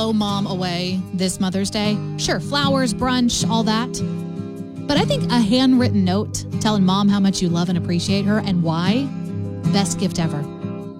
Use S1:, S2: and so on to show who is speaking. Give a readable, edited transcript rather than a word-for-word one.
S1: blow mom away this Mother's Day. Sure, flowers, brunch, all that. But I think a handwritten note telling mom how much you love and appreciate her and why, best gift ever.